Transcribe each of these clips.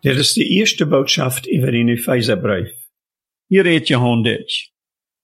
Dit is de eerste boodschap über den Epheserbrief. Hier redt Johann dit.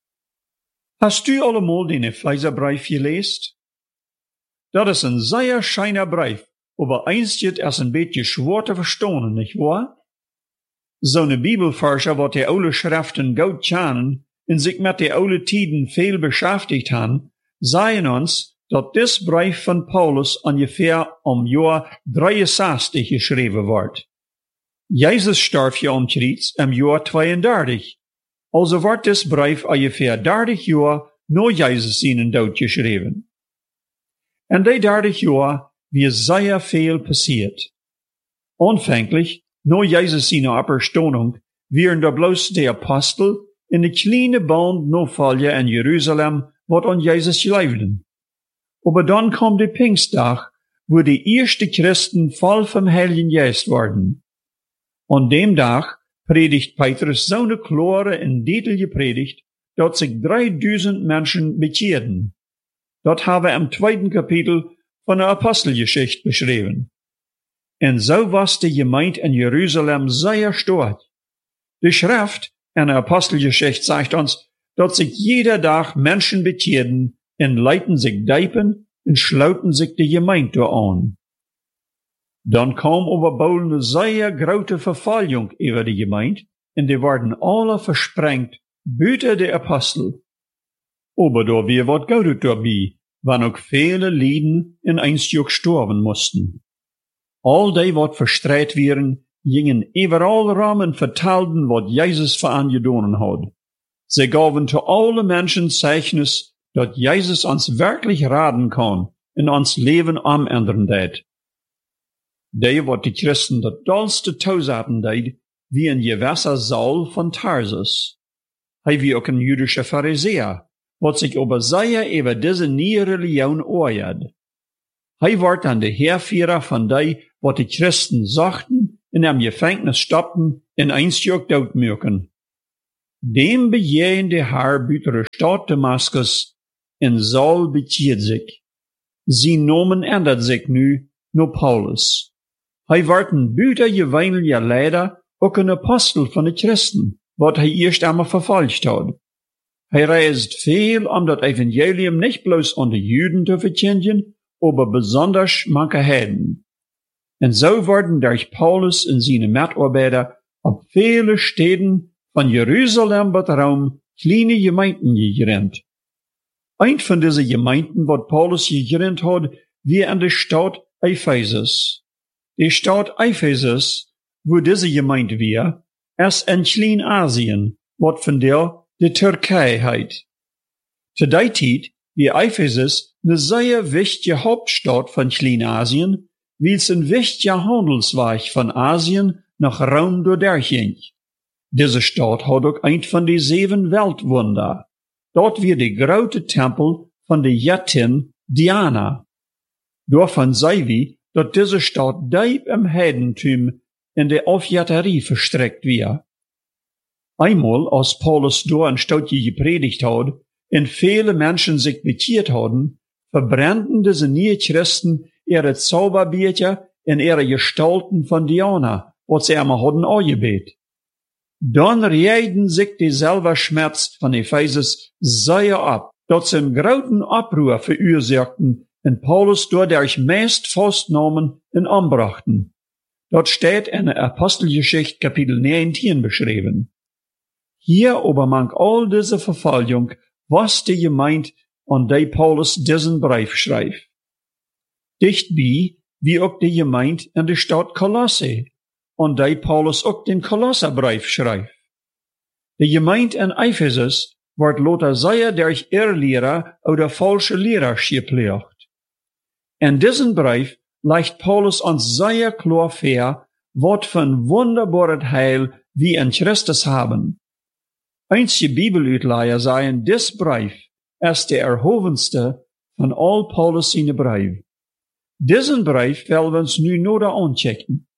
Hast du allemaal den Epheserbrief gelezen? Dat is een zeer schijner brief, aber einst het als een beetje schwer te verstaan, nicht wahr? Zo'n Bibelforscher wat die oude Schriften goed kennen en zich met die oude tijden veel beschäftigt han, zeiden ons dat dit brief van Paulus ongeveer jaar 63 geschreven wordt. Jezus stierf ja omstreeks jaar 32. Also wordt dit brief ongeveer 30 jaar na Jezus zijn dood geschreven. En die 30 jaar wie zeer veel passiert. Aanvankelijk, na Jezus zijn Auferstehung, waren da bloß de Apostel in de kleine band navolgen in Jeruzalem, wat aan Jezus geloofden. Aber dan kwam de Pfingstdag, wo de eerste Christen voll vom Heiligen Geist worden. An dem Tag predigt Petrus zo'n klare en deutliche Predigt, dat zich 3000 Menschen bekeerden. Dat hebben we im 2. Kapitel van de Apostelgeschichte beschreven. En zo was de gemeente in Jeruzalem zeer stark. De Schrift in de Apostelgeschichte zegt ons, dat zich jeder Dag Menschen bekeerden en leiten zich diepen en sloten zich de gemeente aan. Dan kwam over een zeer grote vervolging over de gemeente en die worden alle versprengt buiten de Apostel. Aber da weer wat Goudet daarbij, wanneer ook vele lieden in eindelijk sterven moesten. Al die wat verstrijd werden, gingen overal rum en vertelden wat Jezus voor hen gedaan had. Ze gaven te alle mensen Zeichnis, dat Jezus ons werkelijk raden kan en ons leven ändern deed. Die wat de Christen dat dolste toezaten deed, wie een gewesser Saul van Tarsus. Hij wie ook een jüdische Pharisäer, wat zich over zeer over deze nieuwe religion oorjed. Hij wordt dan de heerführer van die wat de Christen zochten en hem gevangenis stopten en eindelijk doodmaken. Dem begeven de Herr buiten de stad Damaskus en Saul bekeert zich. Zijn namen ändert zich nu naar Paulus. Hij wordt een buitengewöhnlicher leider, ook een apostel van de Christen, wat hij eerst einmal vervolgd had. Hij reist veel om dat evangelium niet bloos aan de Juden te verkondigen, aber besonders manche Heiden. En zo worden durch Paulus en zijn medarbeiter op vele steden van Jeruzalem tot Rom kleine gemeenten gegründet. Een van deze gemeenten wat Paulus gegründet had, wie in de stad Ephesus. De stad Ephesus, wo deze gemeente weer, is in Klein-Asien, wat vandaar de Turkije heet. Te die tijd wie Ephesus een zeer wichtige Hauptstadt van Klein-Asien, wils een wichtiger Handelsweg van Asien nach Rom doorging. Deze stad had ook een van de 7 Weltwunder. Dort weer de grote tempel van de Göttin Diana. Daarvan zei we dat deze stad diep im Heidentum in de Aufjäterie verstrickt weer. Einmal, als Paulus door een stoutje gepredigt had, en vele mensen zich bekeerd hadden, verbrandden deze nieuwe Christen ihre Zauberbeertje en ihre Gestalten van Diana, wat ze hem hadden aangebeet. Dan reiden zich dezelfde Schmerz van Ephesus zeer ab, dat ze een groten oproer veroorzaakten en Paulus doordat meest vastnamen en aanbrachten. Dat staat in de Apostelgeschichte Kapitel 19 beschreven. Hier aber mang all diese Verfolgung, was die Gemeinde an die Paulus diesen Brief schreibt. Dichtbij wie auch die Gemeinde in der Stadt Kolosse, an die Paulus auch den Kolosserbrief schreibt. Die Gemeinde in Ephesus wordt later zeer durch Irrlehrer oder falsche Lehrer geprägt. In diesen Brief legt Paulus uns sehr klar vor, wat von wunderbares Heil wir in Christus haben. Einige Bibeluitleier sagen, dis Brief ist der erhovenste von all Paulus seine Briefe. Diesen Brief wollen wir uns nu noder aanchecken.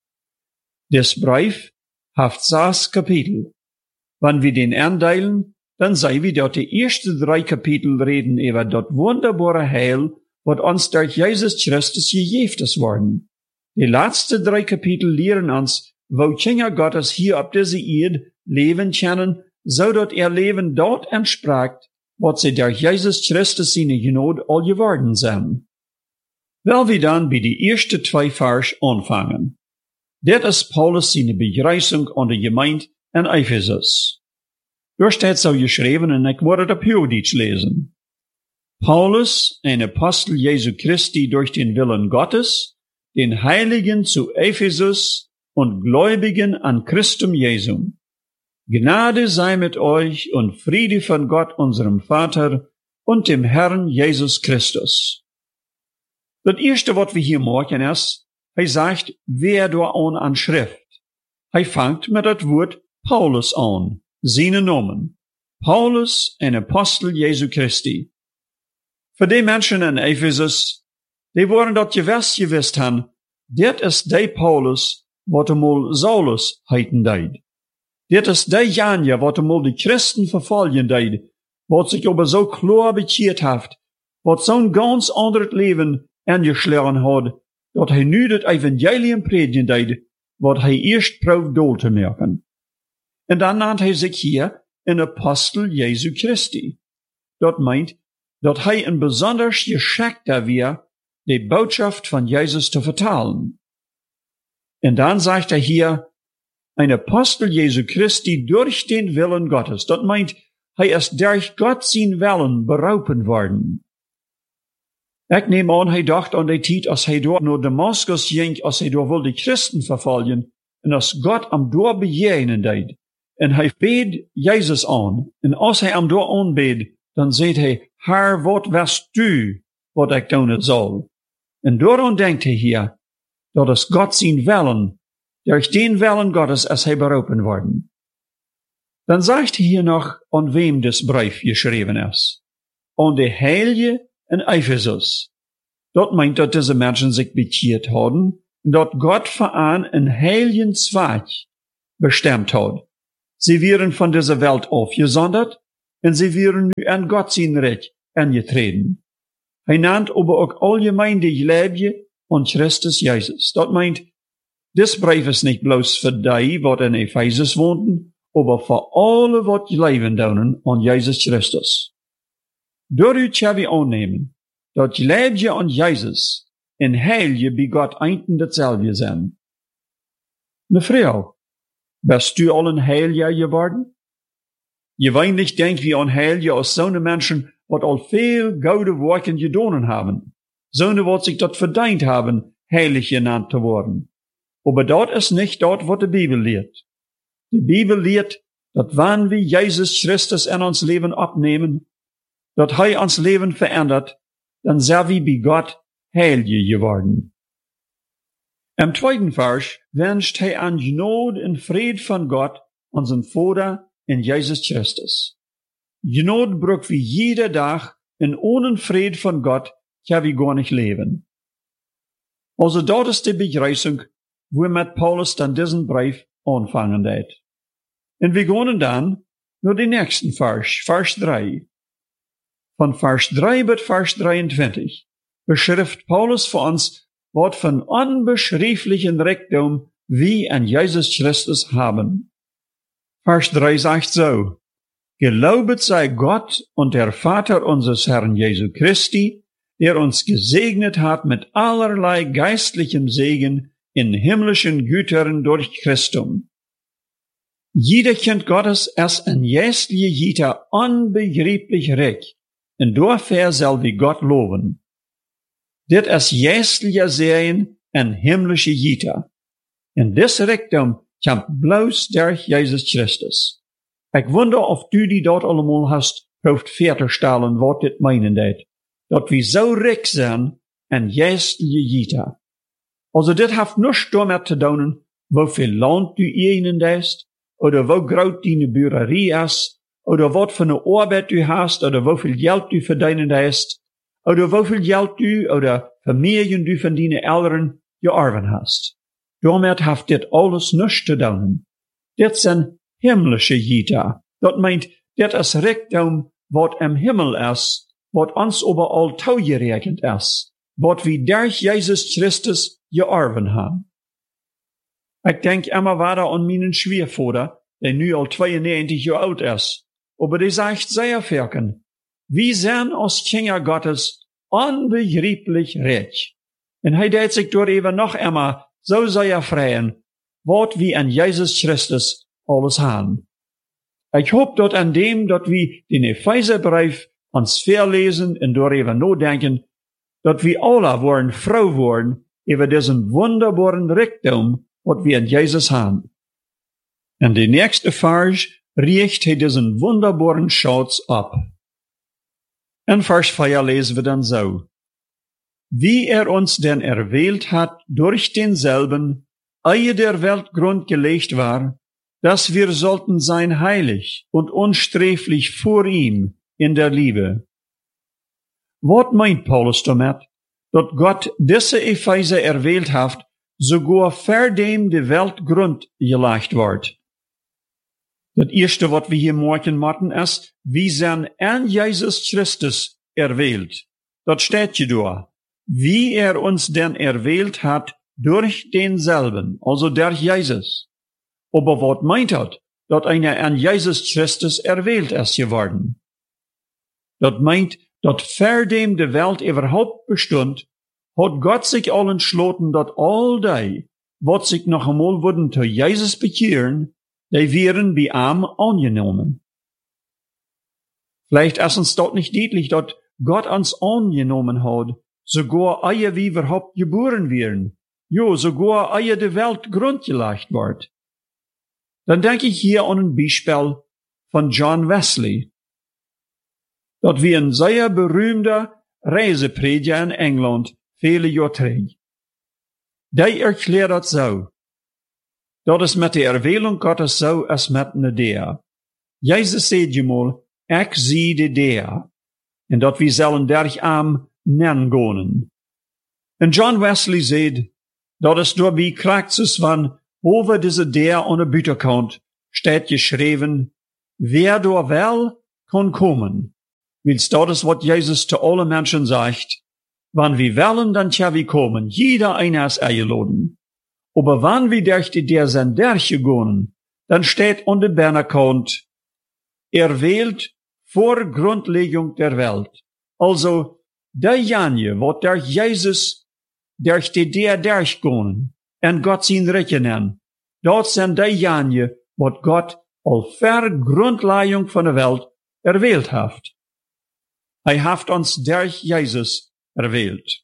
Dis Brief hat 6 Kapitel. Wenn wir den eindelen, dann sehen wir, dass die ersten 3 Kapitel reden über das wunderbare Heil, wat uns durch Jesus Christus gegeben ist worden. Die letzten 3 Kapitel lehren uns, wo Kinder Gottes hier auf dieser Erde leben können, so dass ihr Leben dort entspricht, was sie durch Jesus Christus seine Gnade all geworden sind. Weil wir dann bei die ersten 2 Vers anfangen. Das ist Paulus seine Begrüßung an die Gemeinde in Ephesus. Dort steht so geschrieben, und ich werde das Jüdisch lesen. Paulus, ein Apostel Jesu Christi durch den Willen Gottes, den Heiligen zu Ephesus und Gläubigen an Christum Jesum. Gnade sei mit euch und Friede von Gott, unserem Vater und dem Herrn Jesus Christus. Das erste, was wir hier machen, ist, sagt, wer da an Schrift. Fängt mit das Wort Paulus an, seine Namen. Paulus, ein Apostel Jesu Christi. Für die Menschen in Ephesus, die waren dort gewusst haben, das ist der Paulus, was einmal Saulus heiten deid. Das ist der Janja, was einmal die Christen verfolgen deid, was sich aber so klar bekehrt hat, was so ein ganz anderes Leben angeschlagen hat, dat nu das Evangelium predigen deid, wat erst proeft doel te merken. En dan nannt sich hier een Apostel Jesu Christi. Dat meint, dat een besonders geschickter wäre, die Botschaft von Jesus zu vertalen. En dan sagt hier, ein Apostel Jesu Christi durch den Willen Gottes. Dat meint, ist durch Gott sein Willen berufen worden. Ich nehme an, dacht an die Zeit, als dort naar Damaskus ging, als dort wohl die Christen verfolgen, und als Gott am dort begegnen deed. En bet Jesus an. En als am dort anbet, dann sagt Herr, wat weißt du, wat ich tun soll? En daran denkt hier, dat es Gott sein Willen, durch den Willen Gottes ist berufen worden. Dann sagt hier noch, an wem das Brief geschrieben ist. An die Heilige in Ephesus. Dort meint, dass diese Menschen sich bekehrt haben, und dort Gott für einen heiligen Zweig bestimmt hat. Sie wären von dieser Welt aufgesondert, und sie wären nu an Gott sein Recht angetreten. Nannt aber auch allgemein die Gläubige an Christus Jesus. Dort meint, das Brief ist nicht bloß für die, wat in Ephesus wohnten, aber für alle, wat leben daunen an Jesus Christus. Dadurch kann wir annehmen, dat Gläubige an Jesus in Heilige bei Gott einten dasselbe sind. Ne Frau, bist du allen Heilige geworden? Je weinig denkt wie an Heilige als so eine Menschen, wat al viel gute Werken gedonen haben. So eine, wat sich dort verdient haben, heilig genannt zu worden. Aber dort ist nicht dort, was die Bibel lehrt. Die Bibel lehrt, dass wenn wir Jesus Christus in uns Leben abnehmen, dass uns Leben verändert, dann sind wir bei Gott heilig geworden. Im 2. Vers wünscht an Gnade und Fried von Gott, unserem Vater in Jesus Christus. Gnade braucht wie jeder Tag, und ohne Fried von Gott kann wir gar nicht leben. Also dort ist die Begrüßung, womit Paulus dann diesen Brief anfangen wird. Und wir gehen dann nur den nächsten Vers, Vers 3. Von Vers 3 bis Vers 23 beschrift Paulus für uns, was von unbeschreiblichen Reichtum wir an Jesus Christus haben. Vers 3 sagt so, Gelobet sei Gott und der Vater unseres Herrn Jesu Christi, der uns gesegnet hat mit allerlei geistlichem Segen in himmlischen Gütern durch Christum. Jeder Kind Gottes ist ein jästliche Jita unbegreiflich reich, und dafür soll wir Gott loben. Dit ist jästliche Serien ein himmlische Jita. Und das Reichtum kommt bloß durch Jesus Christus. Ich wundere, ob du die dort allemal hast, proeft fertigstellen, was dit meinen det. Dat wir so reich sind, ein jästliche Jita. Also dit hat nichts damit zu tun, wie viel Land du ihnen hast, oder wo groß deine Bürerie ist, oder was für eine Arbeit du hast, oder wie viel Geld du verdienen hast, oder wie viel Geld du oder Familien du von deinen Eltern geerben hast. Damit hat dit alles nichts zu tun. Dit sind himmlische Jita. Dat meint, dit ist Reichtum, wat im Himmel ist, wat uns überall zugerechnet ist, wat wir durch Jesus Christus geerben haben. Ik denk immer wieder an meinen Schwiegervater, der nu al 92 Jahre alt ist. Aber die sagt sehr verken. Wir sind als Kinder Gottes unbegreiflich reich. Und hij deed sich door even noch immer so sehr freuen, wat wir an Jesus Christus alles haben. Ich hoop dat an dem, dat wir den Epheserbrief uns verlesen und door even nadenken, dat wir alle worden froh worden über diesen wunderbaren Reichtum, wat wir an Jesus haben. Und die nächste Vers riecht hij diesen wunderbaren Schatz ab. In Vers 4 lesen wir dann so. Wie uns denn erwählt hat durch denselben, ehe der Weltgrund gelegt war, dass wir sollten sein heilig und unsträflich vor ihm in der Liebe. Was meint Paulus damit? Dat Gott diese Epheser erwählt hat, sogar vor dem de Weltgrund gelegt wird. Das erste, was wir hier morgen machen, ist, wir sind an Jesus Christus erwählt. Das steht hier da. Wie uns denn erwählt hat durch denselben, also durch Jesus. Aber was meint das? Dat einer an Jesus Christus erwählt ist geworden. Das meint, dat vor dem de Welt überhaupt bestund, hat Gott sich all entschlossen, dat all die, wat sich noch einmal würden zu Jesus bekehren, die wären bei ihm angenommen. Vielleicht ist uns dort nicht deutlich, dat Gott uns angenommen hat, sogar ehe wir überhaupt geboren wären. Jo, sogar ehe de Welt grundgelegt wird. Dann denke ich hier an ein Beispiel von John Wesley. Dat wie ein sehr berühmter Reiseprediger in England viele Jahre terug. Der erklärt das so. Dat is met de erwählung Gottes so als met ne der. Jesus sagt mal, ich zie de der. En dat wir sollen derch am nennen gonen. En John Wesley sagt, dat es door wie Kraxus van over diese der an der Büterkant steht geschrieben, wer door wel kann kommen. Wils dat is wat Jesus zu allen Menschen sagt, wann wir wollen, dann tja wir kommen, jeder einer ist eingeladen. Aber wann wir durch die der sind durchgegangen, dann steht an der Bernerkant, erwählt vor Grundlegung der Welt. Also, der Janje, wat durch Jesus, durch die der durchgegangen, en Gott sein Rechnen, dort sind die Janje, wat Gott al vor Grundlegung von der Welt erwählt hat. Hij hat uns durch Jesus erwählt.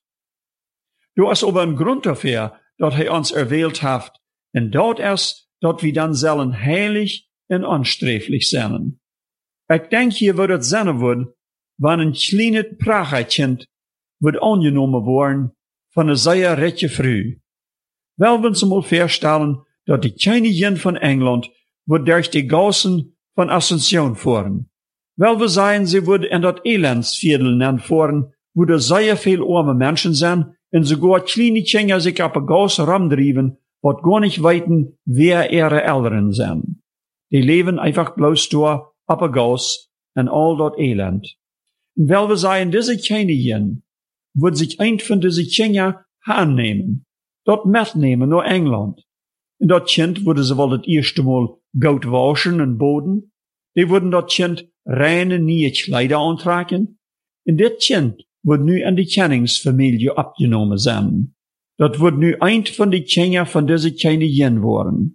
Du hast aber ein Grund dafür, dat hij ons erwählt hat, en dat is, dat wir dann sollen heilig en unsträflich sein. Ich denk hier wird het sein worden, wann ein kleines Prachtkind wird angenommen worden von einer sehr reichen Frau. Wel, wenn Sie mal feststellen, dat die Königin von England wird durch die Gassen von Ascension fahren. Wel, wir sagen, sie wird in dat Elendsviertel fahren, wo da sehr viel arme Menschen sind, en sogar kleine Kinder sich auf der Gasse rumdrieben, wat gar nicht weiten, wer ihre Eltern sind. Die leben einfach bloß da auf der Gasse en all dat Elend. Und weil wir sagen, diese Königin wird sich ein von diese Kinder annehmen, dort mitnehmen nach England. Und dat Kind würde sie wohl das erste Mal Gout waschen und boden. Die würden dat Kind reine, neue Kleider antragen. Und das Kind wird nu an die Kenningsfamilie abgenommen sein. Dat wird nu ein von die Kinder von dieser Königin worden.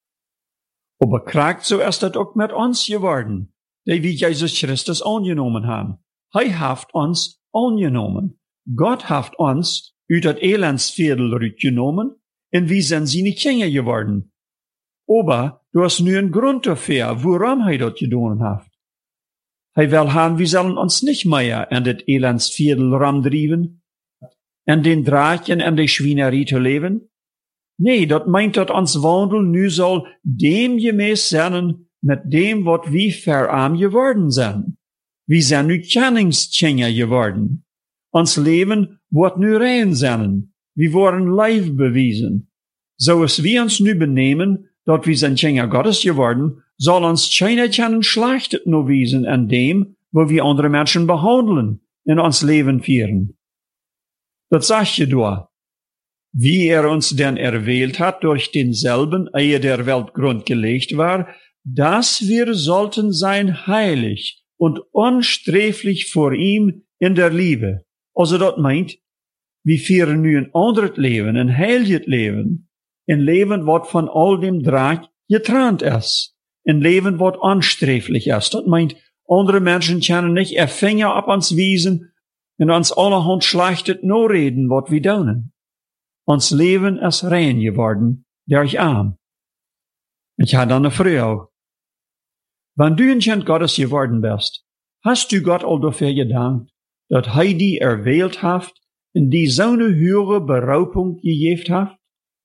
Aber kragt so ist das auch mit uns geworden, die wie Jesus Christus angenommen haben. Er hat uns angenommen. Gott hat uns uit dat Elendsviertel rausgenommen und wir sind seine Kinder geworden. Aber du hast nu einen Grund dafür, warum er das getan hat. Er will haben, wir sollen uns nicht mehr in das Elendsviertel rumdrieben, in den Drachen und die Schweinerei zu leben. Nee, dat meint, dat ons Wandel nu soll dem gemäß sein, mit dem, wat wir verarm geworden sind. Wir sind nu Kenningskinder geworden. Ons Leben wird nu rein sein. Wir wurden live bewiesen. So es wir uns nu benehmen, dat wir sind Kinder Gottes geworden, soll uns keiner kennen schlechtet nur wiesen an dem, wo wir andere Menschen behandeln, in uns Leben führen. Das sagt je da. wie uns denn erwählt hat durch denselben, ehe der Weltgrund gelegt war, dass wir sollten sein heilig und unsträflich vor ihm in der Liebe. Also dat meint, wie führen nu een ander leven, een heilig leven, een leven wat van al dem Draak getrennt is, een leven wat unsträflich is. Dat meint, andere Menschen können nicht ihr Finger ab uns wiesen und uns allerhand schlechtes no reden, wat wir doen. Ons Leben ist rein geworden, durch arm. Ich hatte eine Frau. Wenn du ein Kind Gottes geworden bist, hast du Gott all dafür gedankt, dass die erwählt hat und die so eine höhere Beraubung gegeben hat?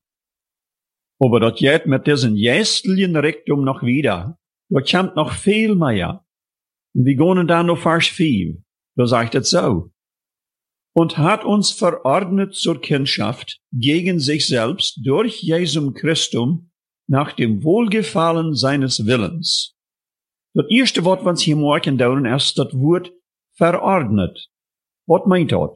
Aber das geht mit diesen jästlichen Rektum noch wieder. Da kommt noch viel mehr. Und wir gehen dann noch Vers 4. Da sagt es so. Und hat uns verordnet zur Kindschaft gegen sich selbst durch Jesum Christum nach dem Wohlgefallen seines Willens. Das erste Wort, was hier morgen dauern, ist das Wort verordnet. Was meint das?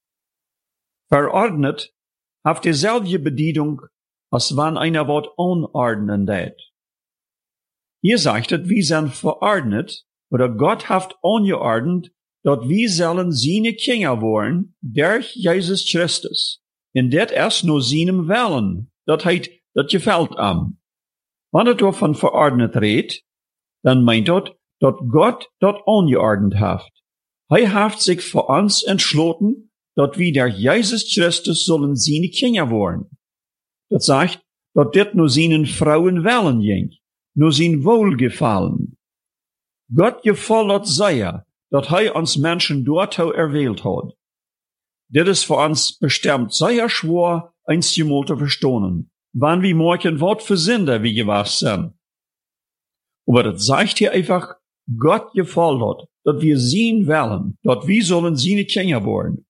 Verordnet hat dieselbe Bedienung, als wenn einer Wort unordnen tät. Hier sagt es, wir sind verordnet, oder Gott hat angeordnet, dat wir sollen seine Kinder worden, durch Jesus Christus. Und das ist nur seinem Willen. Das heißt, das gefällt ihm. Wenn er davon verordnet redet, dann meint das, dass Gott das angeordnet hat. Er hat sich für uns entschlossen, dass wir durch Jesus Christus sollen seine Kinder worden. Das sagt, dass das nur seinen Frauen Willen ging, nur sein Wohlgefallen. Gott gefällt sehr, dass uns Menschen dort erwählt hat. Das ist für uns bestimmt sehr schwer, eins zu verstehen, wann wir morgen was für Sünder wir gewesen sind. Aber das sagt hier einfach, Gott gefällt hat, dass wir sehen wollen, dass wir sollen seine Kinder werden.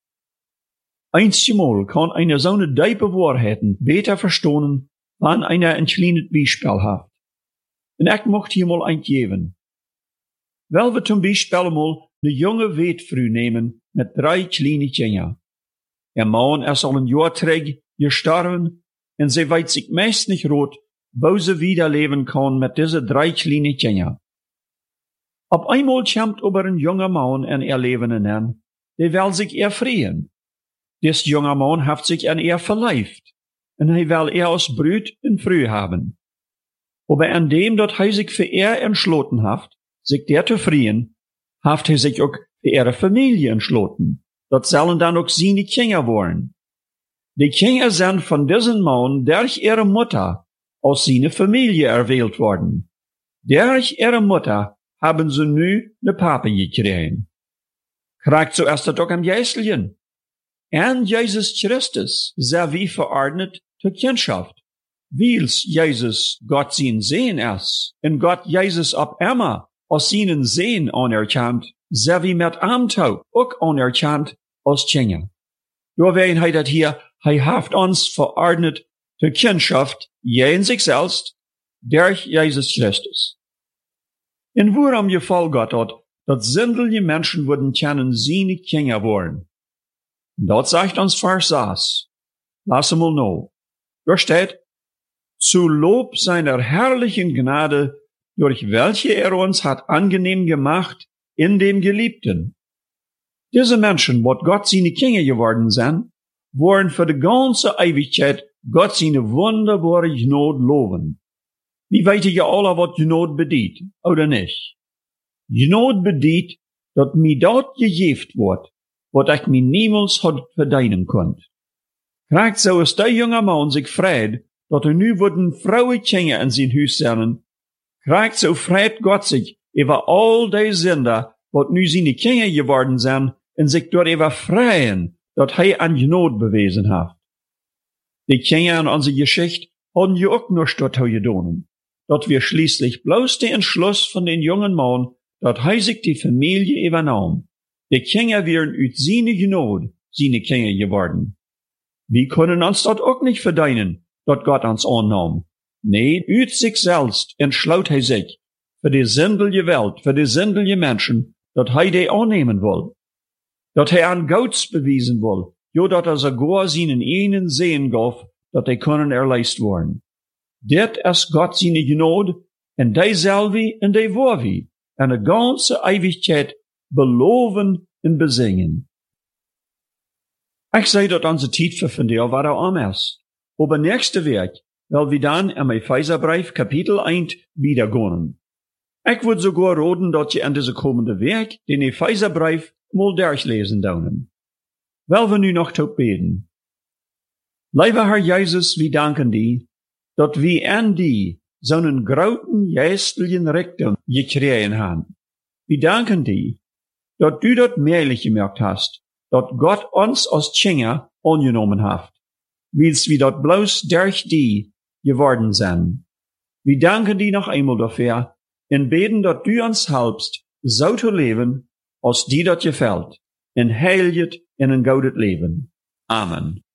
Einmal kann eine so eine tiefe Wahrheiten besser verstehen, wenn einer ein kleines Beispiel hat. Und ich möchte hier mal eingeben. Weil wir zum Beispiel mal eine junge Witwe nehmen mit 3 kleinen Kindern. Ihr Mann ist al ein Jahr terug gestorben und sie weiß sich meist nicht rot, wo sie wieder leben kann mit diesen 3 kleinen Kindern. Auf einmal kommt aber ein junger Mann in ihr Leben hinein, der will sich ihr freien. Dies junger Mann hat sich an ihr verleibt und er will ihr als Brut in Früh haben. Aber an dem, dass er sich für ihr entschlossen hat, sich der zu freien, hat er sich auch für ihre Familie entschlossen. Das sollen dann auch seine Kinder werden. Die Kinder sind von diesem Mann durch ihre Mutter aus seiner Familie erwählt worden. Durch ihre Mutter haben sie nu ne Papa gekriegt. Kriegt zuerst das auch am Jässelchen. Und Jesus Christus sei wie verordnet zur Kindschaft. Weil's Jesus Gott sein Sehen ist, und Gott Jesus ab immer aus seinen Sehen anerkannt, sei wie mit Amtau auch anerkannt als Kinder. Nur wen er das hier, er hat uns verordnet zur Kindschaft, je in sich selbst, durch Jesus Christus. Und worum gefällt Gott hat, dass sindelige Menschen würden kennen, seine Kinder wollen. Und dort sagt uns Vers 6. Lass mal noch. Da steht, zu Lob seiner herrlichen Gnade, durch welche er uns hat angenehm gemacht in dem Geliebten. Diese Menschen, wat Gott seine Kinder geworden sind, wollen für die ganze Ewigkeit Gott seine wunderbare Gnade loben. Wie weet ihr alle, wat Gnade bedeutet, oder nicht? Gnade bedeutet, dass mir dort gegeben wird, wat ich mir niemals hat verdienen konnt. Kriegt so ist der junge Mann sich freut, dass nu würden Frauen Kinder in sein Haus sein. Kriegt so freut Gott sich über all die Sünder, wat nu seine Kinder geworden sind, und sich dort über freuen, dass er an Gnade bewiesen hat. Die Kinder in unserer Geschichte haben ja auch nur dort getan, dass wir schließlich bloß den Entschluss von den jungen Mann, dass er sich die Familie übernahm. Die Kinder wären uit seine Gnade seine Kinder geworden. Wir können uns dort auch nicht verdienen, dass Gott uns annahm. Nee, uit sich selbst entschloss er sich für die sindelige Welt, für die sindelige Menschen, dass er die annehmen will. Dass er an Gott bewiesen will, jo dat sogar seinen einen Sehen gaf, dat die kunnen erleist worden. Dit is Gott seine Gnade, en die zal wie en die wil wie, en de ganze Ewigkeit beloven en bezingen. Ich sei dat onze tijd voor vandaag waar om is. Aber nächste Week will wir dann im Epheserbrief Kapitel 1 wiedergehen. Ich würde sogar raten, dass je in diese kommende Week den Epheserbrief mal durchlesen daunen. Weil wir nu noch tot beten. Lieber Herr Jesus, wir danken dir, dass wir an die zo'n großen geistlichen Reichtum gekregen haben. Wir danken dir, dass du das möglich gemacht hast, dass Gott uns als Kinder angenommen hat, wils wir dort bloß durch die geworden sind. Wir danken dir noch einmal dafür und beten, dass du uns helpst, so zu leben, als dir das gefällt, in heilig und in gutes Leben. Amen.